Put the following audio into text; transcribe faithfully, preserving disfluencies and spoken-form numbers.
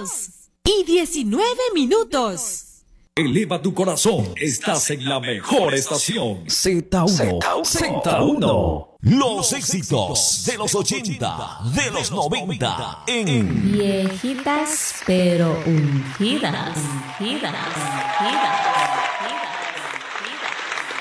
dos y diecinueve minutos. Eleva tu corazón, estás en la mejor estación. Z uno. Z uno. Los éxitos de los ochenta, de los noventa, en Viejitas pero ungidas, ungidas, ungidas.